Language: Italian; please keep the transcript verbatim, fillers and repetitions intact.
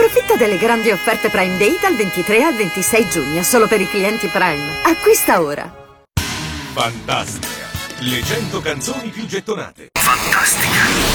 Approfitta delle grandi offerte Prime Day dal ventitré al ventisei giugno, solo per i clienti Prime. Acquista ora. Fantastica. Le cento canzoni più gettonate. Fantastica.